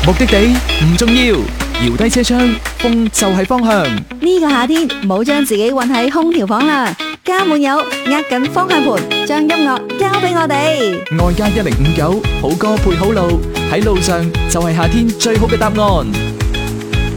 目的地唔重要，搖低車窗，風就係方向。 呢個夏天唔好將自己困喺空調房啦，加滿油，握緊方向盤，將音樂交俾我哋。 愛加1059，好歌配好路，喺路上就係夏天最好嘅答案。